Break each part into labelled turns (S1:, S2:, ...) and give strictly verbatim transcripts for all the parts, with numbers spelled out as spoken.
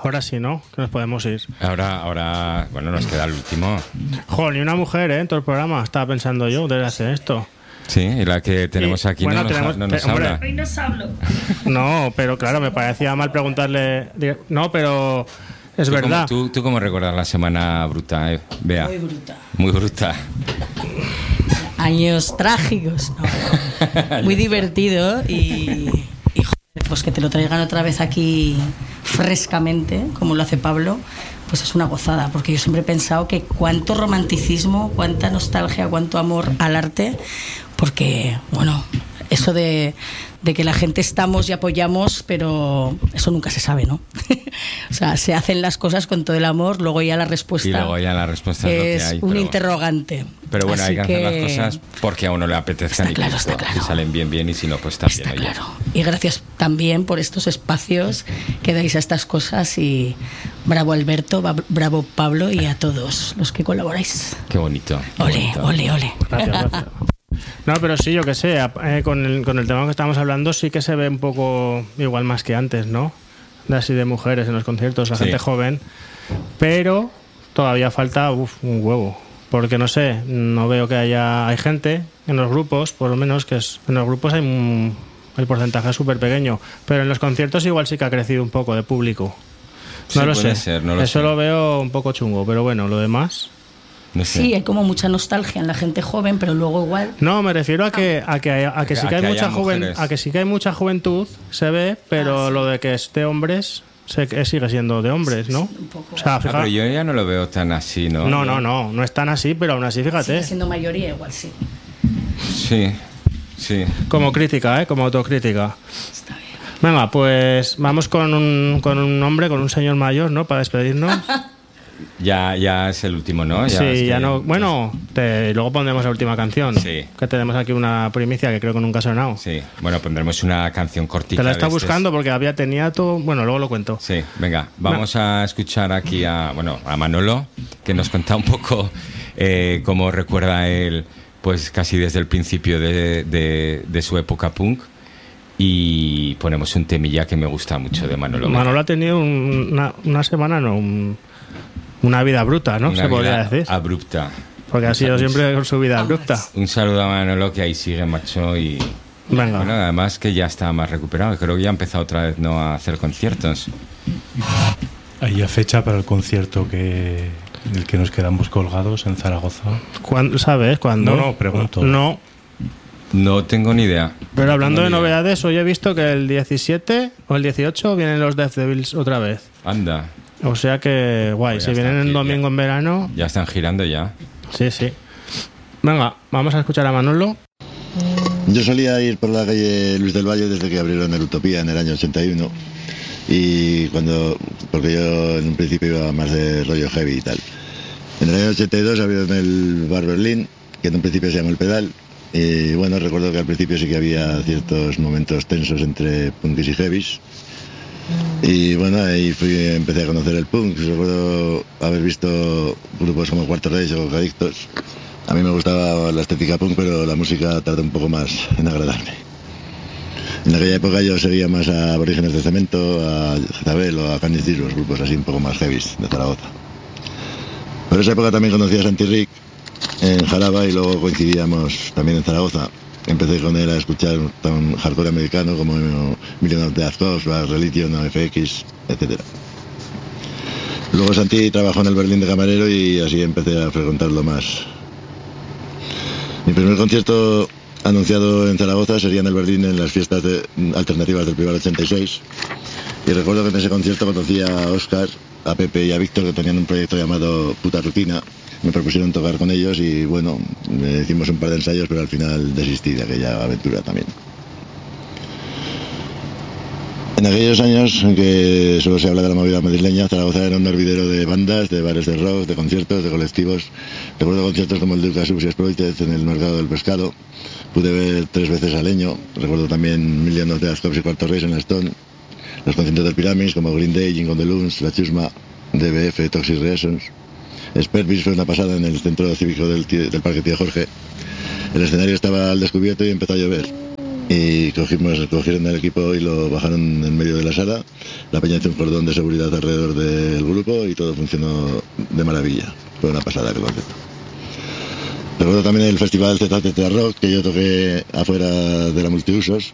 S1: ahora sí, ¿no? Que nos podemos ir.
S2: Ahora, ahora, bueno, nos queda el último.
S1: Joder, ni una mujer, ¿eh? En todo el programa. Estaba pensando yo desde hacer esto.
S2: Sí, y la que tenemos
S1: y,
S2: aquí
S1: bueno,
S2: no,
S1: tenemos,
S2: nos, no nos
S1: te, hombre,
S2: habla.
S3: Hoy nos hablo.
S1: No, pero claro, me parecía mal preguntarle... No, pero es
S2: ¿Tú
S1: verdad.
S2: Cómo, ¿tú, ¿Tú cómo recuerdas la semana bruta, eh? Bea?
S3: Muy bruta.
S2: Muy bruta.
S3: Años trágicos, ¿no? Muy divertido y, y joder, pues que te lo traigan otra vez aquí frescamente, como lo hace Pablo, pues es una gozada, porque yo siempre he pensado que cuánto romanticismo, cuánta nostalgia, cuánto amor al arte, porque, bueno, eso de, de que la gente estamos y apoyamos, pero eso nunca se sabe, ¿no? O sea, se hacen las cosas con todo el amor, luego ya la respuesta,
S2: Y luego ya la respuesta es,
S3: es
S2: lo que hay,
S3: un
S2: pero,
S3: interrogante.
S2: Pero bueno,
S3: Así
S2: hay que hacer
S3: que...
S2: las cosas porque a uno le apetezcan
S3: Está
S2: y
S3: claro,
S2: punto.
S3: está claro.
S2: Si salen bien, bien, y si no, pues también.
S3: Está
S2: oye.
S3: claro. Y gracias también por estos espacios que dais a estas cosas, y bravo Alberto, bravo Pablo y a todos los que colaboráis.
S2: Qué bonito. Qué
S3: Ole,
S2: bonito.
S3: ole, ole.
S1: Gracias, gracias. No, pero sí, yo que sé, eh, con, el, con el tema que estábamos hablando sí que se ve un poco igual más que antes, ¿no? De así de mujeres en los conciertos, la
S2: Sí.
S1: gente joven, pero todavía falta uf, un huevo, porque no sé, no veo que haya hay gente en los grupos, por lo menos que es, en los grupos hay un, el porcentaje es súper pequeño, pero en los conciertos igual sí que ha crecido un poco de público. No
S2: Sí,
S1: lo
S2: puede
S1: sé,
S2: ser, no lo
S1: eso
S2: sé.
S1: lo veo un poco chungo, pero bueno, lo demás...
S2: No sé.
S3: Sí, hay como mucha nostalgia en la gente joven, pero luego igual...
S1: No, me refiero a que a que, a que sí
S2: A
S1: que hay
S2: que
S1: mucha
S2: haya
S1: joven,
S2: mujeres.
S1: a que sí que hay mucha juventud, se ve, pero
S3: Ah, sí.
S1: lo de que es de hombres se, que sigue siendo de hombres, ¿no?
S3: un poco.
S1: O sea,
S2: Ah,
S1: fija-
S2: pero yo ya no lo veo tan así, ¿no?
S1: no, no, no, no es tan así, pero aún así, fíjate,
S3: Sigue siendo mayoría, igual sí.
S2: Sí, sí.
S1: como crítica, ¿eh? Como autocrítica.
S3: Está bien.
S1: Venga, pues vamos con un, con un hombre, con un señor mayor, ¿no? Para despedirnos.
S2: Ya, ya es el último, ¿no? Ya
S1: sí,
S2: es
S1: ya
S2: que-
S1: no. Bueno, te- luego pondremos la última canción.
S2: Sí.
S1: Que tenemos aquí una primicia que creo que nunca ha sonado.
S2: Sí, bueno, pondremos una canción cortita.
S1: Te la
S2: de
S1: está
S2: estas.
S1: buscando porque había tenía todo. Bueno, luego lo cuento.
S2: Sí, venga, vamos a escuchar aquí a, bueno, a Manolo, que nos cuenta un poco eh, cómo recuerda él, pues casi desde el principio de, de, de su época punk. Y ponemos un temilla que me gusta mucho de Manolo.
S1: Manolo ha tenido un- una, una semana, no, un- una vida bruta, ¿no?
S2: Una
S1: Se podría
S2: vida
S1: decir.
S2: abrupta.
S1: Porque ha sido siempre con su vida abrupta.
S2: Un saludo a Manolo, que ahí sigue, macho, y
S1: Venga.
S2: bueno, además que ya está más recuperado. Creo que ya ha empezado otra vez, ¿no?, a hacer conciertos.
S4: Hay ya fecha para el concierto que en el que nos quedamos colgados en Zaragoza.
S1: ¿Cuándo, ¿Sabes cuándo?
S4: No, no, pregunto.
S1: No,
S2: No tengo ni idea.
S1: pero hablando
S2: No
S1: de
S2: tengo ni idea.
S1: novedades, hoy he visto que el diecisiete o el dieciocho vienen los Death Devils otra vez.
S2: Anda,
S1: O sea que, guay,
S2: Pues
S1: si
S2: ya
S1: vienen
S2: está
S1: en
S2: aquí,
S1: domingo
S2: ya.
S1: en verano,
S2: ya están girando ya.
S1: sí, sí. Venga, vamos a escuchar a Manolo.
S5: Yo solía ir por la calle Luis del Valle desde que abrieron el Utopía en el año ochenta y uno. Y cuando, porque yo en un principio iba más de rollo heavy y tal. En el año ochenta y dos abrieron el Bar Berlín, que en un principio se llamó El Pedal. Y bueno, recuerdo que al principio sí que había ciertos momentos tensos entre punkis y heavies. Y bueno, ahí fui, empecé a conocer el punk. Recuerdo haber visto grupos como Cuarto Rey o Adictos. A mí me gustaba la estética punk, pero la música tardó un poco más en agradarme. En aquella época yo seguía más a Aborígenes de Cemento, a Jezabel o a Canis los grupos así un poco más heavies de Zaragoza. Por esa época también conocí a Santi Rick en Jaraba y luego coincidíamos también en Zaragoza. Empecé con él a escuchar tan hardcore americano como Million of Death Cops, Bad Religion, O F X, etcétera. Luego Santi trabajó en el Berlín de camarero y así empecé a frecuentarlo más. Mi primer concierto anunciado en Zaragoza sería en el Berlín en las fiestas de- alternativas del Privar ochenta y seis. Y recuerdo que en ese concierto conocí a Óscar, a Pepe y a Víctor, que tenían un proyecto llamado Puta Rutina. Me propusieron tocar con ellos y bueno, hicimos un par de ensayos, pero al final desistí de aquella aventura también. En aquellos años en que solo se habla de la movida madrileña, Zaragoza era un hervidero de bandas, de bares de rock, de conciertos, de colectivos. Recuerdo conciertos como el de Lucas y Exploited en el Mercado del Pescado. Pude ver tres veces a Leño. Recuerdo también Million of Death Cops y Cuarto Rey en la Stone. Los conciertos del Pyramis como Green Day, Jingle the Loons, La Chusma, D B F, Toxic Reasons. Spervis fue una pasada en el centro cívico del, del Parque Tío Jorge. El escenario estaba al descubierto y empezó a llover. Y cogimos, cogieron el equipo y lo bajaron en medio de la sala. la peña hizo un cordón de seguridad alrededor del grupo y todo funcionó de maravilla. Fue una pasada el concierto. Recuerdo también el festival Z Z Rock, que yo toqué afuera de la Multiusos.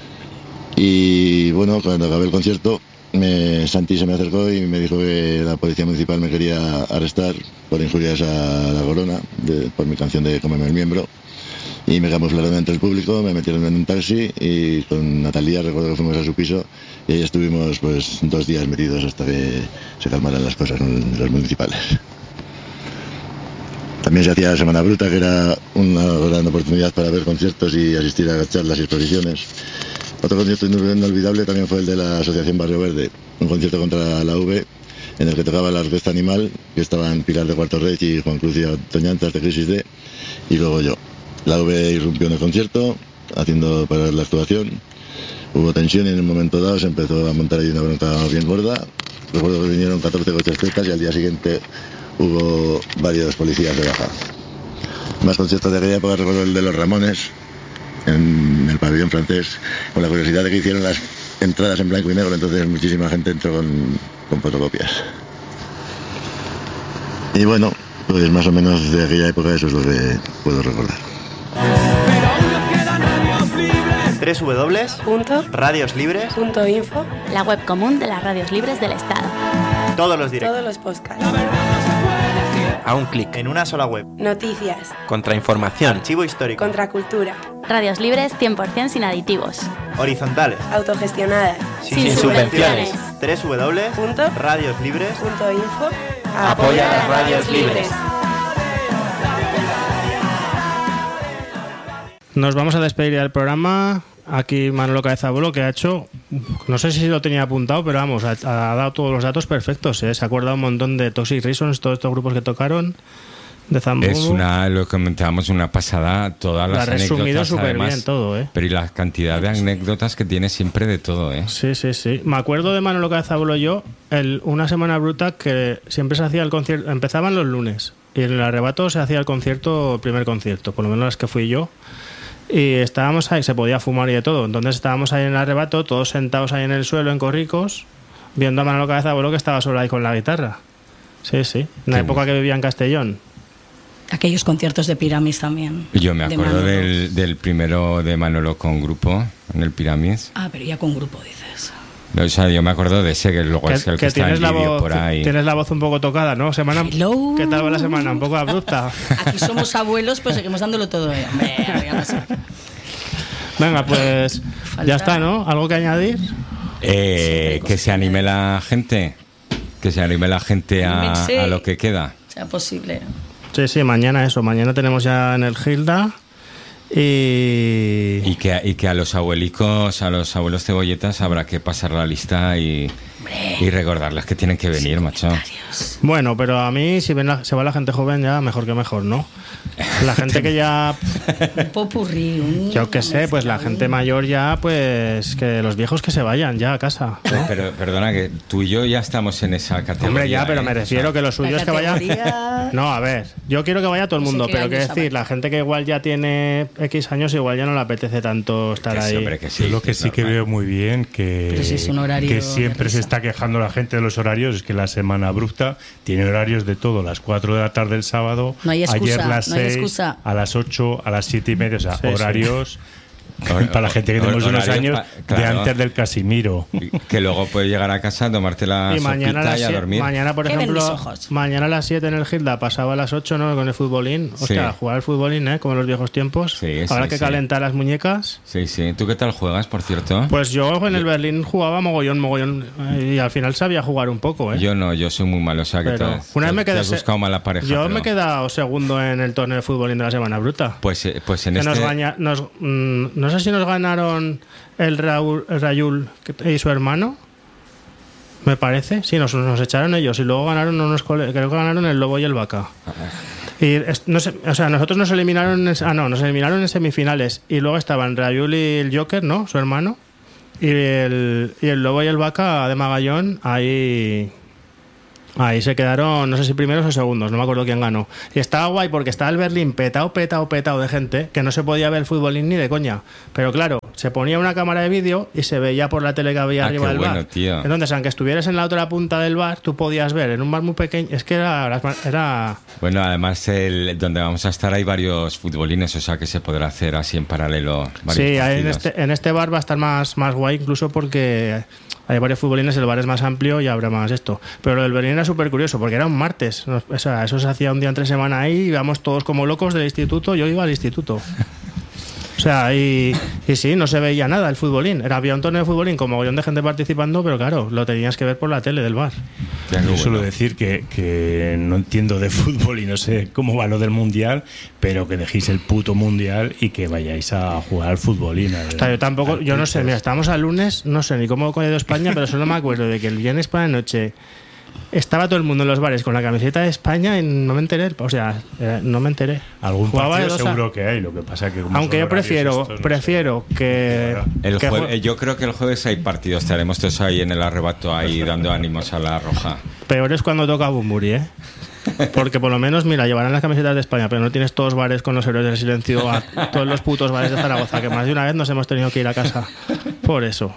S5: Y bueno, cuando acabé el concierto, me, Santi se me acercó y me dijo que la policía municipal me quería arrestar por injurias a la corona, de, por mi canción de Cómeme el miembro. Y me camuflaron entre el público, me metieron en un taxi y con Natalia recuerdo que fuimos a su piso y ahí estuvimos pues dos días metidos hasta que se calmaran las cosas en los municipales. También se hacía Semana Bruta, que era una gran oportunidad para ver conciertos y asistir a charlas y exposiciones. Otro concierto inolvidable también fue el de la Asociación Barrio Verde, un concierto contra la U V en el que tocaba la Orquesta Animal, que estaban Pilar de Cuarto Rey y Juan Cruz y Toñanzas de Crisis D, y luego yo. La U V irrumpió en el concierto, haciendo parar la actuación. Hubo tensión y en un momento dado se empezó a montar ahí una bronca bien gorda. Recuerdo que vinieron catorce coches zetas y al día siguiente hubo varios policías de baja. Más conciertos de aquella época recuerdo el de los Ramones, en el pabellón francés, con la curiosidad de que hicieron las entradas en blanco y negro, entonces muchísima gente entró con, con fotocopias. Y bueno, pues más o menos de aquella época eso es lo que puedo recordar.
S6: doble u doble u doble u punto radios libres punto info,
S7: la web común de las radios libres del Estado.
S6: Todos los directos.
S8: Todos los podcasts.
S6: A un clic. En una sola web.
S8: Noticias.
S6: Contrainformación. Archivo histórico.
S8: Contracultura.
S7: Radios libres cien por ciento sin aditivos.
S6: Horizontales.
S8: Autogestionadas.
S7: Sin, sin subvenciones.
S6: doble u doble u doble u punto radios libres
S8: punto info.
S6: Apoya a las radios libres.
S1: Nos vamos a despedir del programa. Aquí Manolo Cabeza Bolo, que ha hecho, no sé si lo tenía apuntado, pero vamos, ha, ha dado todos los datos perfectos, ¿eh? Se ha acordado un montón de Toxic Reasons, todos estos grupos que tocaron, de Zambugo.
S2: Es una, lo comentábamos, una pasada, todas las
S1: la
S2: anécdotas.
S1: Ha resumido súper
S2: además,
S1: bien todo, ¿eh?
S2: Pero y la cantidad de anécdotas que tiene siempre de todo, ¿eh?
S1: Sí, sí, sí. Me acuerdo de Manolo Cabeza Bolo yo, el, una semana bruta que siempre se hacía el concierto, empezaban los lunes, y en el Arrebato se hacía el concierto, el primer concierto, por lo menos las que fui yo. Y estábamos ahí, se podía fumar y de todo. Entonces estábamos ahí en el Arrebato, todos sentados ahí en el suelo, en corricos, viendo a Manolo Cabeza Bolo que estaba solo ahí con la guitarra. Sí, sí. En la
S2: Qué
S1: época
S2: bueno.
S1: que vivía en Castellón.
S3: Aquellos conciertos de Piramis también.
S2: Yo me
S3: de
S2: acuerdo
S3: Manolo.
S2: del, del primero de Manolo con grupo, en el Piramis.
S3: Ah, pero ya con grupo dices.
S2: O sea, yo me acuerdo de ese, que luego
S1: Que,
S2: es el que,
S1: que
S2: está en
S1: tienes, la
S2: vídeo
S1: voz,
S2: por ahí.
S1: tienes la voz un poco tocada, ¿no? Semana,
S3: Hello.
S1: ¿qué tal va la semana? Un poco abrupta.
S3: Aquí somos abuelos, pues seguimos dándolo todo. ¿eh? Hombre, ya no sé.
S1: Venga, pues
S3: Falta-
S1: ya está, ¿no? ¿Algo que añadir?
S2: Eh,
S3: Sí,
S2: que se anime la gente, que se anime la gente a,
S3: Anímense.
S2: a lo que queda.
S3: Sea posible.
S1: Sí, sí, mañana eso. Mañana tenemos ya en el Gilda. Y...
S2: Y que, y que a los abuelicos, a los abuelos cebolletas habrá que pasar la lista y, y recordarles que tienen que venir, macho.
S1: Bueno, pero a mí, si ven la- se va la gente joven, ya mejor que mejor, ¿no? La gente que ya,
S3: Un popurrí. Un
S1: yo qué sé, pues la gente mayor ya, pues que los viejos que se vayan ya a casa.
S2: Pero, pero, perdona, que tú y yo ya estamos en esa categoría.
S1: Hombre, ya, pero
S2: ¿eh?
S1: me refiero
S2: O sea,
S1: que lo suyo
S3: La
S1: es que vaya...
S3: categoría-
S1: No, a ver, yo quiero que vaya todo el
S3: No sé
S1: mundo,
S3: qué
S1: pero
S3: años
S1: qué decir,
S3: habrá.
S1: la gente que igual ya tiene X años, igual ya no le apetece tanto estar
S2: que sí,
S1: ahí.
S2: hombre, que sí,
S4: Yo lo que
S2: es
S4: sí que
S2: normal.
S4: veo muy bien que,
S3: Pero si es un horario
S4: que
S3: de
S4: siempre
S3: risa.
S4: se está quejando la gente de los horarios, es que la semana abrupta tiene horarios de todo, las cuatro de la tarde el sábado,
S3: No hay excusa,
S4: ayer las
S3: no hay
S4: seis,
S3: excusa.
S4: a las ocho, a las siete y media, o sea,
S1: Sí, sí.
S4: horarios
S2: Hor-
S4: para la gente que
S2: hor-
S4: tenemos unos
S2: horarios
S4: años
S2: pa-
S4: de
S2: claro.
S4: antes del Casimiro.
S2: Que luego puedes llegar a casa, tomarte la
S1: Y mañana, a
S2: sopita
S1: las
S2: y a
S1: siete-
S2: dormir.
S1: mañana, por
S3: ¿Qué ven
S1: ejemplo,
S3: mis ojos?
S1: mañana a las siete en el Gilda, pasaba a las ocho, ¿no? Con el futbolín. Hostia,
S2: Sí.
S1: jugar al futbolín, ¿eh? Como en los viejos tiempos.
S2: Sí,
S1: Habrá
S2: sí,
S1: que
S2: sí.
S1: calentar las muñecas.
S2: Sí, sí. ¿Tú qué tal juegas, por cierto?
S1: Pues yo en el Berlín jugaba mogollón, mogollón. eh, Y al final sabía jugar un poco, ¿eh?
S2: Yo no, yo soy muy malo. O sea, que
S1: Pero
S2: te,
S1: una vez
S2: te-
S1: me
S2: te
S1: quedé
S2: has
S1: se-
S2: buscado mala pareja.
S1: Yo
S2: pero-
S1: me he quedado segundo en el torneo de futbolín de la Semana Bruta.
S2: Pues, eh, pues en
S1: Que
S2: este...
S1: nos gaña- nos, mm, no sé si nos ganaron el, Raúl, el Rayul y su hermano, me parece. Sí, nos, nos echaron ellos y luego ganaron unos cole- creo que ganaron el Lobo y el Vaca. Y es- no sé, o sea, nosotros nos eliminaron en, ah no, nos eliminaron en semifinales y luego estaban Rayul y el Joker, ¿no? Su hermano. Y el, y el Lobo y el Vaca de Magallón ahí Ahí se quedaron, no sé si primeros o segundos, no me acuerdo quién ganó. Y estaba guay porque estaba el Berlín petado, petado, petado de gente, que no se podía ver el futbolín ni de coña. Pero claro, se ponía una cámara de vídeo y se veía por la tele que había
S2: Ah,
S1: arriba
S2: qué
S1: del
S2: bueno,
S1: bar.
S2: tío.
S1: Entonces, aunque estuvieras en la otra punta del bar, tú podías ver en un bar muy pequeño. Es que era... era
S2: Bueno, además, el, donde vamos a estar hay varios futbolines, o sea que se podrá hacer así en paralelo varios
S1: sí, ahí en
S2: partidos.
S1: este, en este bar va a estar más, más guay, incluso porque hay varios futbolines, el bar es más amplio y habrá más esto. Pero lo del Berlín era súper curioso, porque era un martes. O sea, eso se hacía un día entre semana ahí, íbamos todos como locos del instituto, yo iba al instituto. O sea, y, y sí, no se veía nada el futbolín. Era, había un torneo de futbolín con mogollón de gente participando, pero claro, lo tenías que ver por la tele del bar.
S2: Ya, qué
S4: Yo
S2: bueno.
S4: suelo decir que, que no entiendo de fútbol y no sé cómo va lo del mundial, pero que dejéis el puto mundial y que vayáis a jugar al futbolín. al-
S1: O sea, yo tampoco,
S4: al
S1: yo no sé,
S4: fútbol.
S1: mira, estábamos al lunes, no sé ni cómo ha ido España, pero solo me acuerdo de que el viernes por la noche estaba todo el mundo en los bares con la camiseta de España y no me enteré, o sea, eh, no me enteré.
S4: Algún
S1: Jugaba de
S4: partido
S1: dos a-
S4: seguro que hay, lo que pasa que como
S1: Aunque
S4: son
S1: yo
S4: horarios
S1: prefiero,
S4: estos, no sé.
S1: prefiero que,
S2: El
S1: que
S2: jue-
S1: jue-
S2: yo creo que el jueves hay partido, estaremos todos ahí en el arrebato, ahí dando ánimos a la roja.
S1: peor es cuando toca Bumburi, ¿eh? Porque por lo menos, mira, llevarán las camisetas de España, pero no tienes todos bares con los héroes del silencio a todos los putos bares de Zaragoza, que más de una vez nos hemos tenido que ir a casa por eso.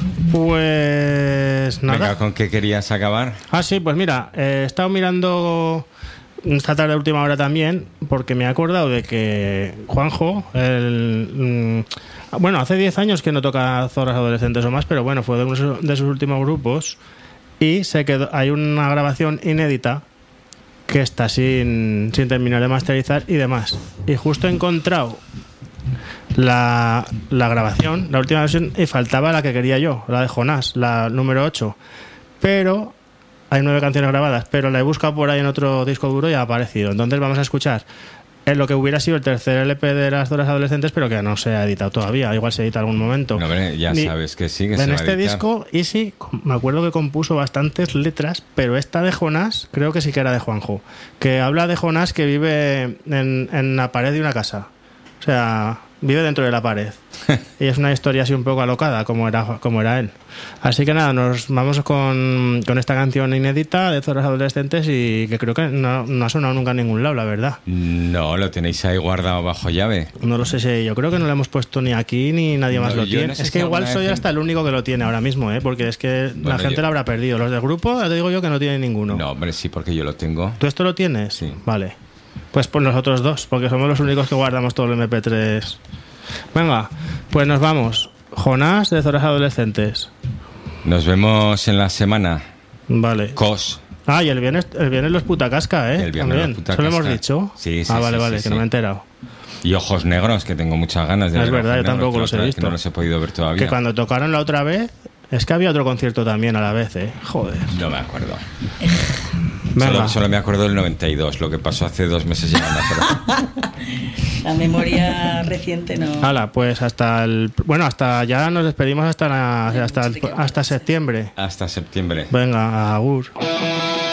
S1: Pues nada.
S2: Venga, ¿con qué querías acabar?
S1: Ah, sí, pues mira, eh, he estado mirando esta tarde a última hora también, porque me he acordado de que Juanjo, el, mm, bueno, hace diez años que no toca Zorras Adolescentes o más, pero bueno, fue de uno de sus últimos grupos y se quedó, hay una grabación inédita que está sin, sin terminar de masterizar y demás. Y justo he encontrado la, la grabación, la última versión, y faltaba la que quería yo, la de Jonás, la número ocho. Pero hay nueve canciones grabadas, pero la he buscado por ahí en otro disco duro y ha aparecido. Entonces vamos a escuchar en lo que hubiera sido el tercer L P de las Zorras Adolescentes, pero que no se ha editado todavía. Igual se edita en algún momento.
S2: No, hombre, ya
S1: Ni-
S2: sabes que sí, que se
S1: en
S2: va a
S1: este
S2: editar.
S1: disco, Easy, me acuerdo que compuso bastantes letras, pero esta de Jonás creo que sí que era de Juanjo, que habla de Jonás que vive en, en la pared de una casa. O sea, vive dentro de la pared. Y es una historia así un poco alocada, como era, como era él. Así que nada, nos vamos con, con esta canción inédita de Zorras Adolescentes y que creo que no, no ha sonado nunca en ningún lado, la verdad.
S2: No, lo tenéis ahí guardado bajo llave.
S1: No lo sé si yo creo que no lo hemos puesto ni aquí ni nadie más
S2: No,
S1: lo
S2: yo
S1: tiene.
S2: no sé
S1: es
S2: si
S1: que igual
S2: alguna
S1: soy
S2: vez
S1: hasta el único que lo tiene ahora mismo, ¿eh? Porque es que la
S2: Bueno,
S1: gente
S2: yo-
S1: lo habrá perdido. Los del grupo, ya te digo yo que no tienen ninguno.
S2: No, hombre, sí, porque yo lo tengo.
S1: ¿Tú esto lo tienes?
S2: Sí.
S1: Vale. Pues por nosotros dos, porque somos los únicos que guardamos todo el eme pe tres. Venga, pues nos vamos. Jonás de Zorras Adolescentes.
S2: Nos vemos en la semana.
S1: Vale.
S2: Cos.
S1: Ah, y el viernes, el viernes los putacasca, ¿eh?
S2: El viernes
S1: También.
S2: los Puta
S1: ¿Eso lo hemos
S2: Casca.
S1: dicho?
S2: Sí, sí,
S1: Ah, vale,
S2: sí,
S1: vale,
S2: sí,
S1: que
S2: sí.
S1: no me he enterado.
S2: Y Ojos Negros, que tengo muchas ganas de
S1: Es
S2: ver.
S1: verdad,
S2: Ojos
S1: yo tampoco
S2: Negros,
S1: los
S2: que
S1: he
S2: otra vez
S1: visto.
S2: Que no los he podido ver todavía.
S1: Que cuando tocaron la otra vez, es que había otro concierto también a la vez, ¿eh? Joder.
S2: No me acuerdo.
S1: Venga.
S2: Solo, solo me acuerdo del noventa y dos, lo que pasó hace dos meses ya no me acuerdo.
S3: La memoria reciente no.
S1: Hala, pues hasta el. Bueno, hasta ya nos despedimos hasta, la- hasta, el- hasta septiembre.
S2: Hasta septiembre.
S1: Venga, agur.